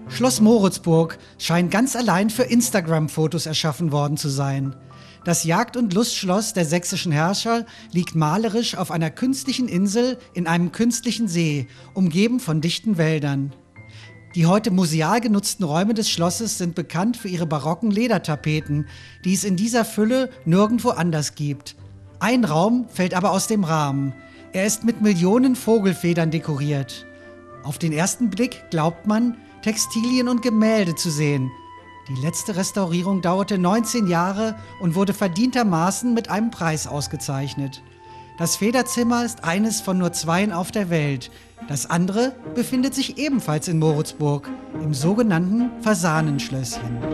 Schloss Moritzburg scheint ganz allein für Instagram-Fotos erschaffen worden zu sein. Das Jagd- und Lustschloss der sächsischen Herrscher liegt malerisch auf einer künstlichen Insel in einem künstlichen See, umgeben von dichten Wäldern. Die heute museal genutzten Räume des Schlosses sind bekannt für ihre barocken Ledertapeten, die es in dieser Fülle nirgendwo anders gibt. Ein Raum fällt aber aus dem Rahmen. Er ist mit Millionen Vogelfedern dekoriert. Auf den ersten Blick glaubt man, Textilien und Gemälde zu sehen. Die letzte Restaurierung dauerte 19 Jahre und wurde verdientermaßen mit einem Preis ausgezeichnet. Das Federzimmer ist eines von nur 2 auf der Welt. Das andere befindet sich ebenfalls in Moritzburg, im sogenannten Fasanenschlösschen.